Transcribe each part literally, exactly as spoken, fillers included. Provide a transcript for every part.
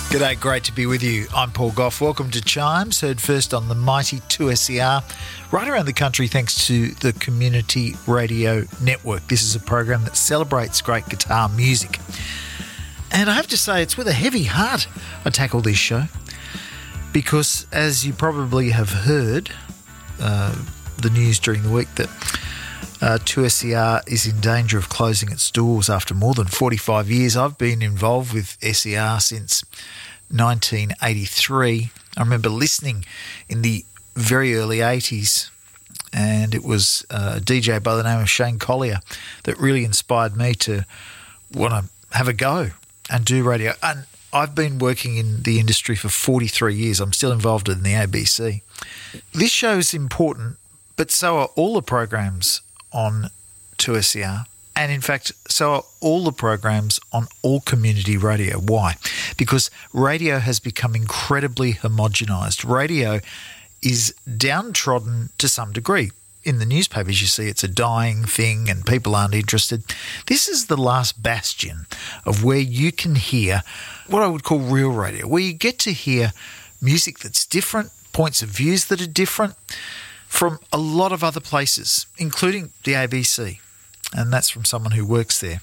G'day, great to be with you. I'm Paul Goff. Welcome to Chimes, heard first on the mighty two S E R, right around the country thanks to the Community Radio Network. This is a program that celebrates great guitar music. And I have to say, it's with a heavy heart I tackle this show because, as you probably have heard, uh, the news during the week that Uh, two S E R is in danger of closing its doors after more than forty-five years. I've been involved with S E R since nineteen eighty-three. I remember listening in the very early eighties, and it was a D J by the name of Shane Collier that really inspired me to want to have a go and do radio. And I've been working in the industry for forty-three years. I'm still involved in the A B C. This show is important, but so are all the programs on two S E R, and in fact so are all the programs on all community radio. Why? Because radio has become incredibly homogenised. Radio is downtrodden to some degree. In the newspapers you see it's a dying thing and people aren't interested. This is the last bastion of where you can hear what I would call real radio, where you get to hear music that's different, points of views that are different, from a lot of other places, including the A B C, and that's from someone who works there.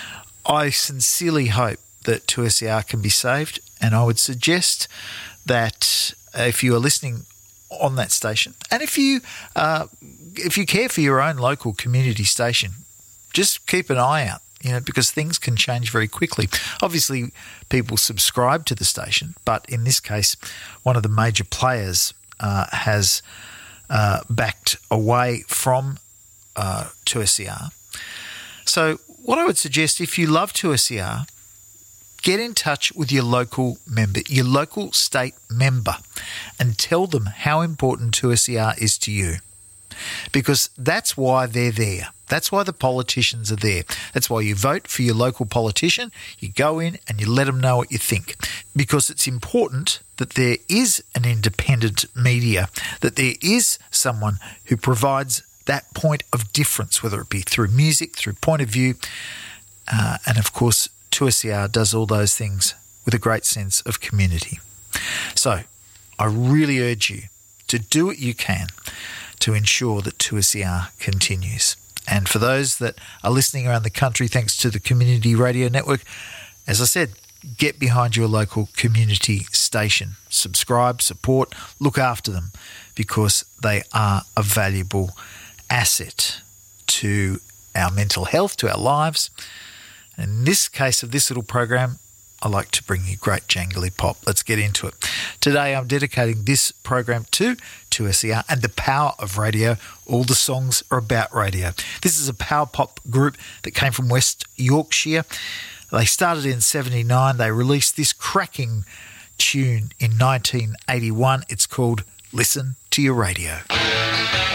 I sincerely hope that two S E R can be saved, and I would suggest that if you are listening on that station, and if you uh, if you care for your own local community station, just keep an eye out, you know, because things can change very quickly. Obviously, people subscribe to the station, but in this case, one of the major players uh, has Uh, backed away from uh, two S E R. So what I would suggest, if you love two S E R, get in touch with your local member, your local state member, and tell them how important two S E R is to you. Because that's why they're there. That's why the politicians are there. That's why you vote for your local politician. You go in and you let them know what you think. Because it's important that there is an independent media, that there is someone who provides that point of difference, whether it be through music, through point of view. Uh, and of course, two S E R does all those things with a great sense of community. So I really urge you to do what you can to ensure that two S E R continues. And for those that are listening around the country, thanks to the Community Radio Network, as I said, get behind your local community station. Subscribe, support, look after them, because they are a valuable asset to our mental health, to our lives. And in this case of this little program, I like to bring you great jangly pop. Let's get into it. Today I'm dedicating this program to two S E R and the power of radio. All the songs are about radio. This is a power pop group that came from West Yorkshire. They started in seventy-nine. They released this cracking tune in nineteen eighty-one. It's called Listen to Your Radio.